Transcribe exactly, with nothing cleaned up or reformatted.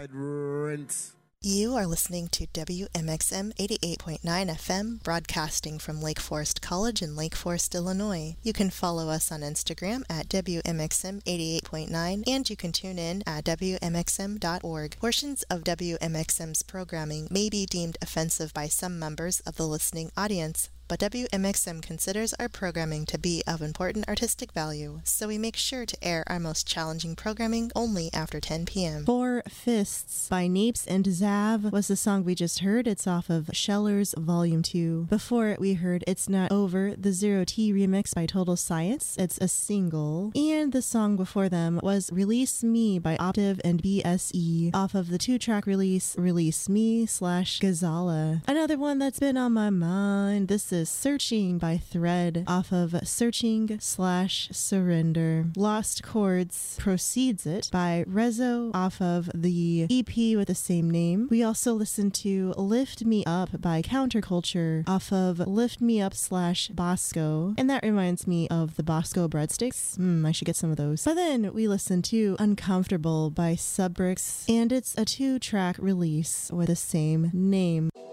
Inside Rinse. You are listening to W M X M eighty-eight point nine F M, broadcasting from Lake Forest College in Lake Forest, Illinois. You can follow us on Instagram at W M X M eighty-eight point nine, and you can tune in at W M X M dot org. Portions of W M X M's programming may be deemed offensive by some members of the listening audience, but W M X M considers our programming to be of important artistic value, so we make sure to air our most challenging programming only after ten p.m. Four Fists by Napes and Zav was the song we just heard. It's off of Schellers Volume two. Before it, we heard It's Not Over, the Zero T remix by Total Science. It's a single. And the song before them was Release Me by Optiv and B S E off of the two-track release Release Me slash Gazala. Another one that's been on my mind. This is Searching by Thread off of Searching slash Surrender. Lost Chords precedes it by Rezo off of the E P with the same name. We also listened to Lift Me Up by Counterculture off of Lift Me Up slash Bosco, and that reminds me of the Bosco breadsticks. Hmm, I should get some of those. But then we listened to Uncomfortable by Subbricks, and it's a two-track release with the same name.